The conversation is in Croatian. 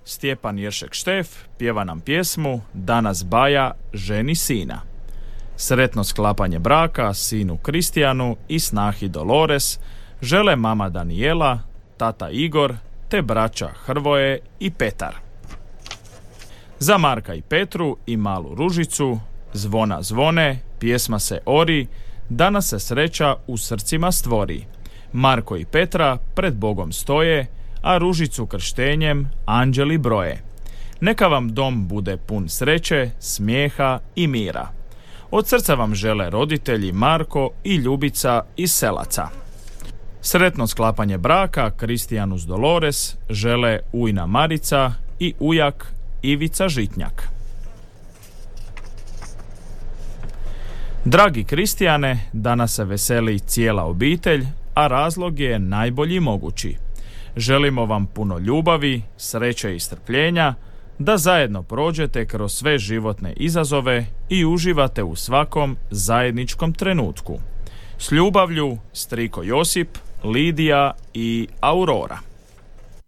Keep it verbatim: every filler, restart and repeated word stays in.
Stjepan Jeršek Štef pjeva nam pjesmu Danas Baja ženi sina. Sretno sklapanje braka sinu Kristijanu i snahi Dolores žele mama Danijela, tata Igor te braća Hrvoje i Petar. Za Marka i Petru i malu Ružicu zvona zvone, pjesma se ori, danas se sreća u srcima stvori. Marko i Petra pred Bogom stoje, a Ružicu krštenjem anđeli broje. Neka vam dom bude pun sreće, smijeha i mira. Od srca vam žele roditelji Marko i Ljubica iz Selaca. Sretno sklapanje braka Kristijanu s Dolores žele ujna Marica i ujak Ivica Žitnjak. Dragi Kristijane, danas se veseli cijela obitelj, a razlog je najbolji mogući. Želimo vam puno ljubavi, sreće i strpljenja, da zajedno prođete kroz sve životne izazove i uživate u svakom zajedničkom trenutku. S ljubavlju, striko Josip, Lidija i Aurora.